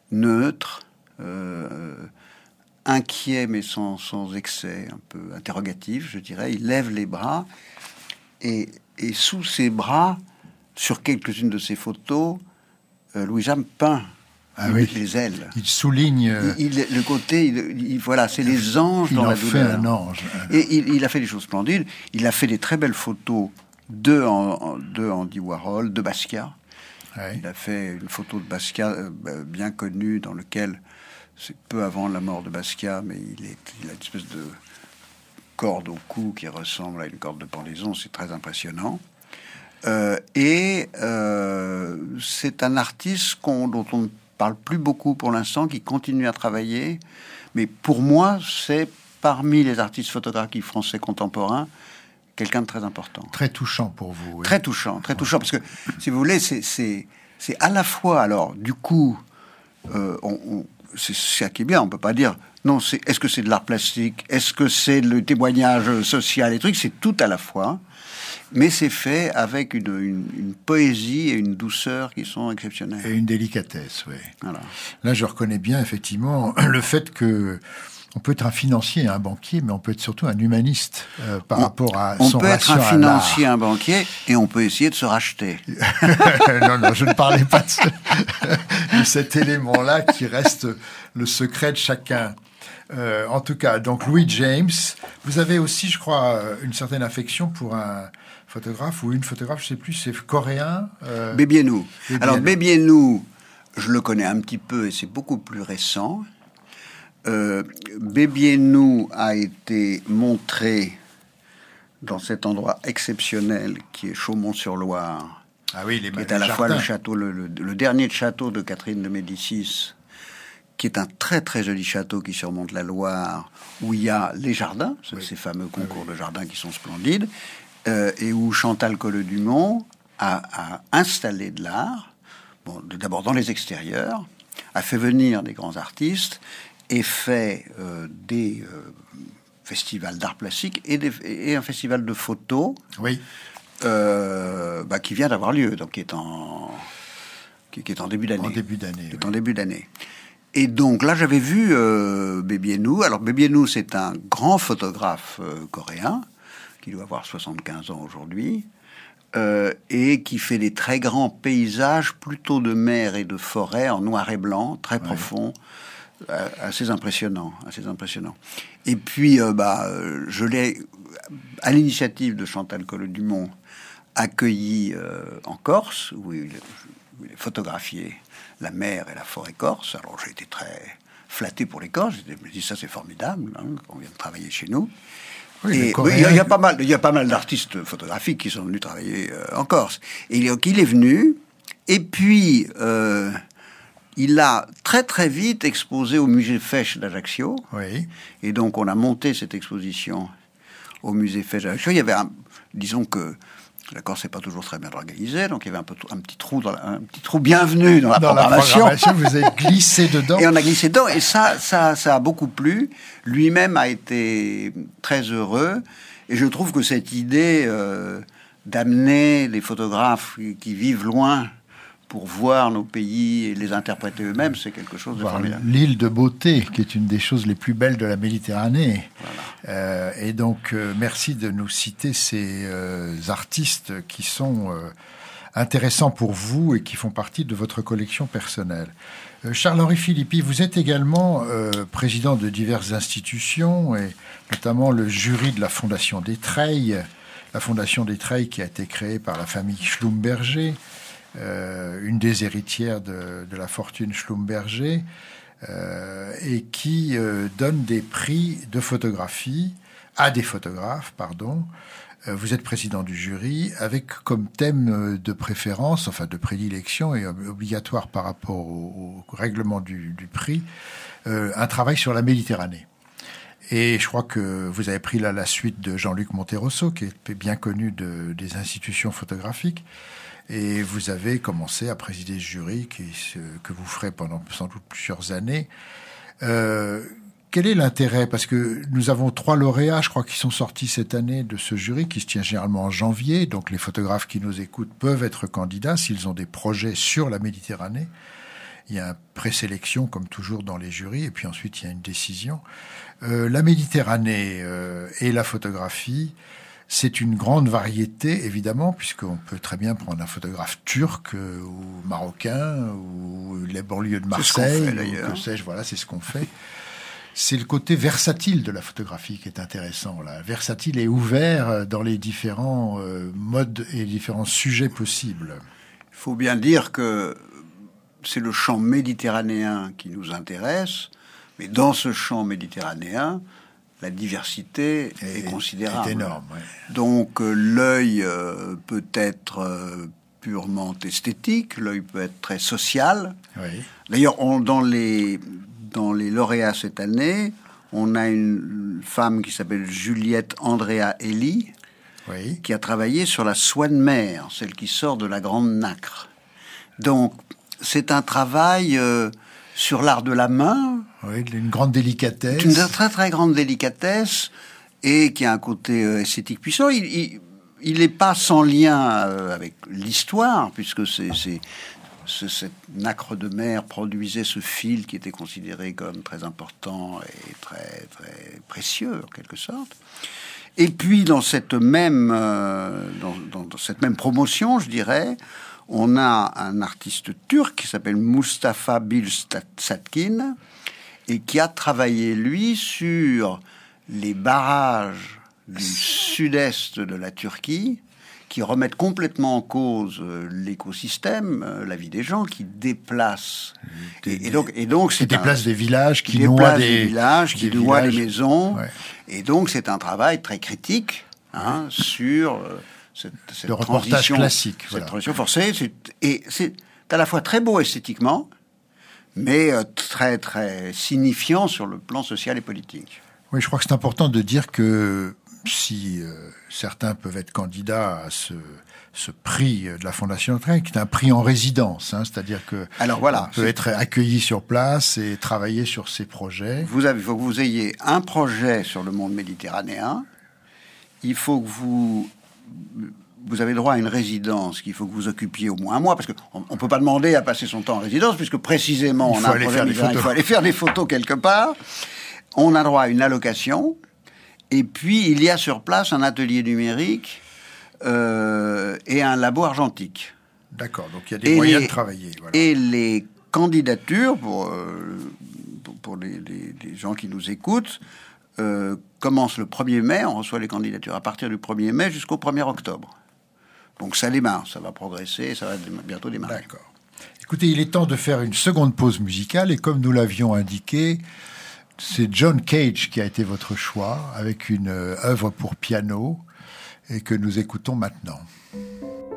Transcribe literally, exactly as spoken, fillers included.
neutre, euh, inquiet mais sans, sans excès, un peu interrogatif, je dirais. Il lève les bras et, et sous ses bras, sur quelques-unes de ses photos, euh, Louis James peint ah il, oui. les ailes. Il souligne... Euh... Il, il, le côté, il, il, voilà, c'est les anges il dans en la fait douleur. un ange. Et il, il a fait des choses splendides. Il a fait des très belles photos de, en, de Andy Warhol, de Basquiat. Ouais. Il a fait une photo de Basquiat euh, bien connue, dans lequel, c'est peu avant la mort de Basquiat, mais il, est, il a une espèce de corde au cou qui ressemble à une corde de pendaison. C'est très impressionnant. Euh, et euh, c'est un artiste qu'on, dont on ne parle plus beaucoup pour l'instant, qui continue à travailler. Mais pour moi, c'est parmi les artistes photographiques français contemporains, quelqu'un de très important. Très touchant pour vous. Oui. Très touchant, très touchant. Parce que, si vous voulez, c'est, c'est, c'est à la fois, alors, du coup, euh, on, on, c'est ça qui est bien, on peut pas dire, non, c'est, est-ce que c'est de l'art plastique? Est-ce que c'est le témoignage social et trucs? C'est tout à la fois. Mais c'est fait avec une, une, une poésie et une douceur qui sont exceptionnelles. Et une délicatesse, oui. Voilà. Là, je reconnais bien, effectivement, le fait que on peut être un financier et un banquier, mais on peut être surtout un humaniste euh, par on, rapport à on son peut être un relation financier, un banquier, et on peut essayer de se racheter. Non, non, je ne parlais pas de, ce, de cet élément-là qui reste le secret de chacun. Euh, en tout cas, donc Louis James, vous avez aussi, je crois, une certaine affection pour un photographe ou une photographe, je ne sais plus, c'est coréen. Euh... Bébiénou. Alors Bébiénou, je le connais un petit peu et c'est beaucoup plus récent. Euh, Bébiénou a été montré dans cet endroit exceptionnel qui est Chaumont-sur-Loire, ah oui, les qui est à la jardins. fois le château, le, le, le dernier château de Catherine de Médicis, qui est un très très joli château qui surmonte la Loire, où il y a les jardins, oui. ces fameux concours oui. de jardins qui sont splendides, euh, et où Chantal Collot-Dumont a, a installé de l'art, bon, d'abord dans les extérieurs, a fait venir des grands artistes, et fait euh, des euh, festivals d'art plastique et, des, et un festival de photos oui. euh, bah, qui vient d'avoir lieu, donc qui est en, qui, qui est en début d'année. En début d'année. Qui est oui. en début d'année. Et donc là, j'avais vu euh, Bébiénou. Alors Bébiénou, c'est un grand photographe euh, coréen qui doit avoir soixante-quinze ans aujourd'hui euh, et qui fait des très grands paysages, plutôt de mer et de forêt en noir et blanc, très ouais. profonds. Assez impressionnant, assez impressionnant. Et puis, euh, bah, je l'ai, à l'initiative de Chantal Collot-Dumont, accueilli euh, en Corse, où il, où il a photographié la mer et la forêt corse. Alors, j'ai été très flatté pour les Corses. Je me dis, ça, c'est formidable, hein, qu'on vient de travailler chez nous. Oui, et il oui, y, y a pas mal, il y a pas mal d'artistes photographiques qui sont venus travailler euh, en Corse. Et donc, il est venu, et puis... Euh, il a très très vite exposé au musée Fesch d'Ajaccio. Oui. Et donc on a monté cette exposition au musée Fesch d'Ajaccio. Il y avait un, disons que la Corse n'est pas toujours très bien organisée, donc il y avait un, peu, un petit trou dans la, un petit trou bienvenu dans la dans programmation. La programmation, vous êtes glissé dedans. Et on a glissé dedans, et ça, ça, ça a beaucoup plu. Lui-même a été très heureux, et je trouve que cette idée euh, d'amener les photographes qui vivent loin pour voir nos pays et les interpréter eux-mêmes, c'est quelque chose de formidable. L'île de beauté, qui est une des choses les plus belles de la Méditerranée. Voilà. Euh, et donc, euh, merci de nous citer ces euh, artistes qui sont euh, intéressants pour vous et qui font partie de votre collection personnelle. Euh, Charles-Henri Philippi, vous êtes également euh, président de diverses institutions, et notamment le jury de la Fondation des Treilles, la Fondation des Treilles qui a été créée par la famille Schlumberger, Euh, une des héritières de, de la fortune Schlumberger, euh, et qui euh, donne des prix de photographie à des photographes, pardon. Euh, vous êtes président du jury, avec comme thème de préférence, enfin de prédilection et obligatoire par rapport au, au règlement du, du prix, euh, un travail sur la Méditerranée. Et je crois que vous avez pris là la suite de Jean-Luc Monterosso, qui est bien connu de, des institutions photographiques. Et vous avez commencé à présider ce jury qui, que vous ferez pendant sans doute plusieurs années. Euh, quel est l'intérêt ? Parce que nous avons trois lauréats, je crois, qui sont sortis cette année de ce jury, qui se tient généralement en janvier. Donc les photographes qui nous écoutent peuvent être candidats s'ils ont des projets sur la Méditerranée. Il y a une présélection, comme toujours dans les jurys, et puis ensuite il y a une décision. Euh, la Méditerranée euh, et la photographie, c'est une grande variété, évidemment, puisqu'on peut très bien prendre un photographe turc euh, ou marocain ou les banlieues de Marseille. C'est ce qu'on fait, d'ailleurs. Que sais-je, voilà, c'est ce qu'on fait. C'est le côté versatile de la photographie qui est intéressant. Là. Versatile et ouvert dans les différents euh, modes et les différents sujets possibles. Il faut bien dire que c'est le champ méditerranéen qui nous intéresse, mais dans ce champ méditerranéen, la diversité est, est considérable. Est énorme, ouais. Donc euh, l'œil euh, peut être euh, purement esthétique, l'œil peut être très social. Oui. D'ailleurs, on, dans les dans les lauréats cette année, on a une femme qui s'appelle Juliette Andrea Elie, oui. qui a travaillé sur la soie de mer, celle qui sort de la Grande Nacre. Donc c'est un travail euh, sur l'art de la main. Oui, une grande délicatesse. Une très très grande délicatesse et qui a un côté euh, esthétique puissant. Il, il, il n'est pas sans lien euh, avec l'histoire, puisque c'est, c'est, c'est cette nacre de mer produisait ce fil qui était considéré comme très important et très très précieux en quelque sorte. Et puis dans cette même euh, dans, dans, dans cette même promotion, je dirais, on a un artiste turc qui s'appelle Mustafa Bilsatkin et qui a travaillé, lui, sur les barrages du sud-est de la Turquie, qui remettent complètement en cause l'écosystème, la vie des gens, qui déplacent. Des, et, et donc, et donc c'est qui déplacent des villages, qui, qui noient des, des villages, qui noient des maisons. Ouais. Et donc, c'est un travail très critique hein, sur euh, cette, cette le reportage classique, cette voilà. transition forcée. C'est, et c'est à la fois très beau esthétiquement, mais euh, très, très signifiant sur le plan social et politique. Oui, je crois que c'est important de dire que si euh, certains peuvent être candidats à ce, ce prix de la Fondation Notre-Dame, qui est un prix en résidence, hein, c'est-à-dire que Alors, voilà, on peut être accueilli sur place et travailler sur ces projets. Vous avez, il faut que vous ayez un projet sur le monde méditerranéen. Il faut que vous... Vous avez droit à une résidence qu'il faut que vous occupiez au moins un mois, parce qu'on ne peut pas demander à passer son temps en résidence, puisque précisément, il on faut, a aller, un faire des il faut aller faire des photos quelque part. On a droit à une allocation, et puis il y a sur place un atelier numérique euh, et un labo argentique. D'accord, donc il y a des et moyens les, de travailler. Voilà. Et les candidatures, pour, euh, pour, pour les, les, les gens qui nous écoutent, euh, commencent le premier mai, on reçoit les candidatures à partir du premier mai jusqu'au premier octobre. Donc ça démarre, ça va progresser, ça va bientôt démarrer. D'accord. Écoutez, il est temps de faire une seconde pause musicale, et comme nous l'avions indiqué, c'est John Cage qui a été votre choix, avec une œuvre pour piano, et que nous écoutons maintenant.